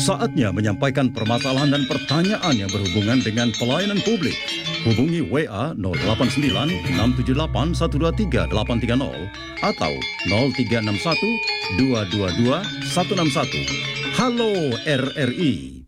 Saatnya menyampaikan permasalahan dan pertanyaan yang berhubungan dengan pelayanan publik. Hubungi WA 089 678 123 830 atau 0361 222 161. Halo RRI.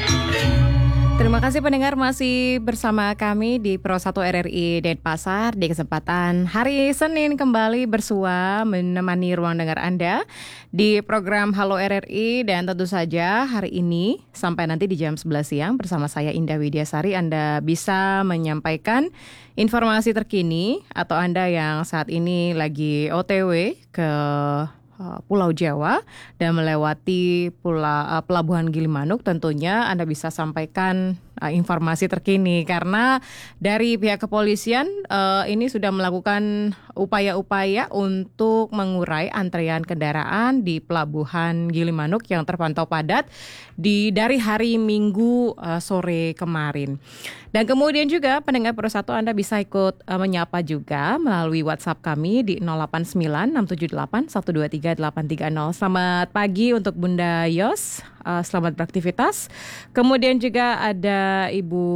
Terima kasih pendengar masih bersama kami di Pro 1 RRI Denpasar di kesempatan hari Senin kembali bersua menemani ruang dengar Anda di program Halo RRI, dan tentu saja hari ini sampai nanti di jam 11 siang bersama saya Indah Widiasari Anda bisa menyampaikan informasi terkini, atau Anda yang saat ini lagi OTW ke Pulau Jawa dan melewati Pelabuhan Gilimanuk, tentunya Anda bisa sampaikan informasi terkini, karena dari pihak kepolisian ini sudah melakukan upaya-upaya untuk mengurai antrean kendaraan di Pelabuhan Gilimanuk yang terpantau padat dari hari Minggu sore kemarin. Dan kemudian juga pendengar Pro 1 Anda bisa ikut menyapa juga melalui WhatsApp kami di 089 678 123 830. Selamat pagi untuk Bunda Yos, selamat beraktivitas. Kemudian juga ada Ibu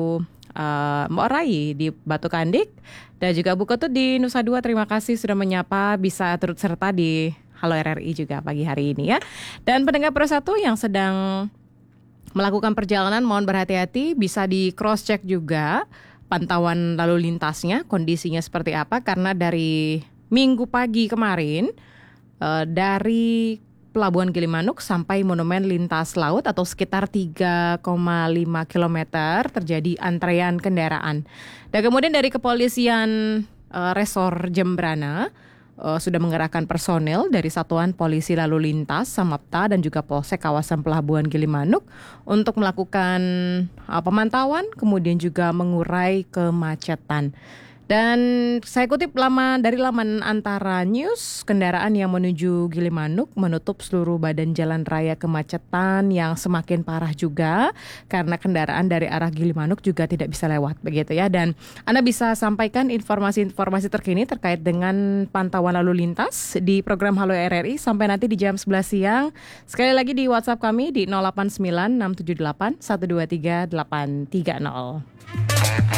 Mbak Rai di Batu Kandik, dan juga Bu Ketut di Nusa Dua. Terima kasih sudah menyapa, bisa turut serta di Halo RRI juga pagi hari ini ya. Dan pendengar Pro 1 yang sedang melakukan perjalanan, mohon berhati-hati, bisa di cross check juga pantauan lalu lintasnya, kondisinya seperti apa, karena dari Minggu pagi kemarin dari Pelabuhan Gilimanuk sampai Monumen Lintas Laut atau sekitar 3,5 km terjadi antrean kendaraan. Dan kemudian dari kepolisian Resor Jembrana sudah mengerahkan personel dari Satuan Polisi Lalu Lintas, Samapta, dan juga Polsek kawasan Pelabuhan Gilimanuk untuk melakukan pemantauan, kemudian juga mengurai kemacetan. Dan saya kutip dari laman Antara News, kendaraan yang menuju Gilimanuk menutup seluruh badan jalan raya kemacetan yang semakin parah juga, karena kendaraan dari arah Gilimanuk juga tidak bisa lewat begitu ya. Dan Anda bisa sampaikan informasi-informasi terkini terkait dengan pantauan lalu lintas di program Halo RRI sampai nanti di jam 11 siang. Sekali lagi di WhatsApp kami di 089 678 123 830.